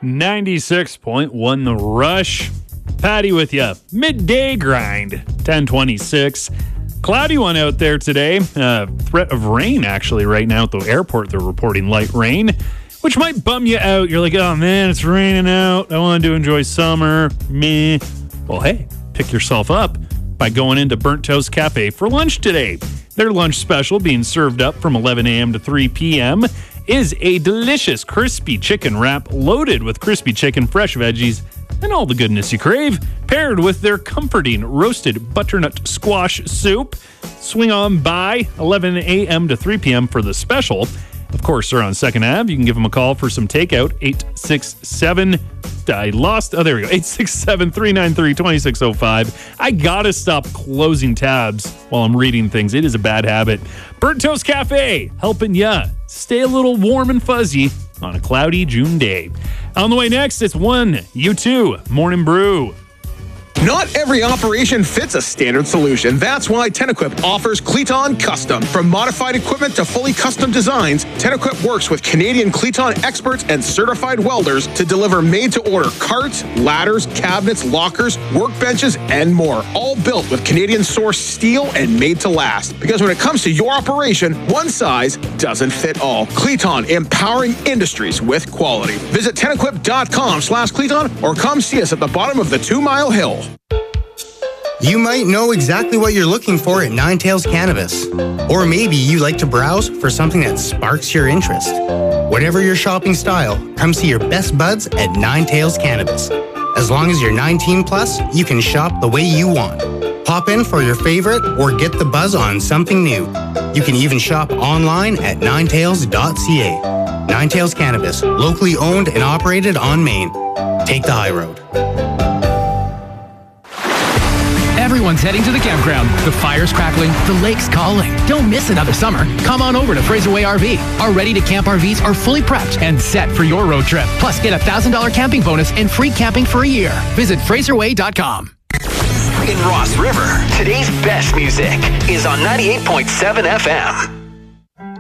96.1 The Rush. Patty with you. Midday grind. 10:26. Cloudy one out there today. Threat of rain, actually, right now at the airport. They're reporting light rain, which might bum you out. You're like, oh, man, it's raining out. I want to enjoy summer. Meh. Well, hey, pick yourself up by going into Burnt Toast Cafe for lunch today. Their lunch special, being served up from 11 a.m. to 3 p.m., is a delicious crispy chicken wrap loaded with crispy chicken, fresh veggies, and all the goodness you crave, paired with their comforting roasted butternut squash soup. Swing on by 11 a.m. to 3 p.m. for the special. Of course, they're on 2nd Ave. You can give them a call for some takeout, 867-393-2605. I gotta stop closing tabs while I'm reading things. It is a bad habit. Burnt Toast Cafe, helping ya stay a little warm and fuzzy on a cloudy June day. On the way next, it's U2 Morning Brew. Not every operation fits a standard solution. That's why Tenequip offers Cleton Custom. From modified equipment to fully custom designs, Tenequip works with Canadian Cleton experts and certified welders to deliver made-to-order carts, ladders, cabinets, lockers, workbenches, and more. All built with Canadian-sourced steel and made to last. Because when it comes to your operation, one size doesn't fit all. Cleton, empowering industries with quality. Visit Tenequip.com/Cleton or come see us at the bottom of the 2 Mile Hill. You might know exactly what you're looking for at Nine Tails Cannabis. Or maybe you like to browse for something that sparks your interest. Whatever your shopping style, come see your best buds at Nine Tails Cannabis. As long as you're 19 plus, you can shop the way you want. Pop in for your favorite or get the buzz on something new. You can even shop online at ninetails.ca. Nine Tails Cannabis, locally owned and operated on Main. Take the high road. Everyone's heading to the campground. The fire's crackling, the lake's calling. Don't miss another summer. Come on over to Fraserway RV. Our ready-to-camp RVs are fully prepped and set for your road trip. Plus, get a $1,000 camping bonus and free camping for a year. Visit FraserWay.com. In Ross River, today's best music is on 98.7 FM.